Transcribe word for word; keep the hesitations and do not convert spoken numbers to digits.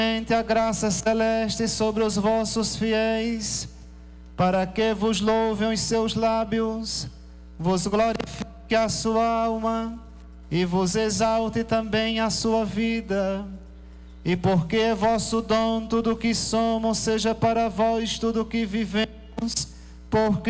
a graça celeste sobre os vossos fiéis, para que vos louvem os seus lábios, vos glorifique a sua alma e vos exalte também a sua vida. E porque é vosso dom tudo o que somos, seja para vós tudo o que vivemos, por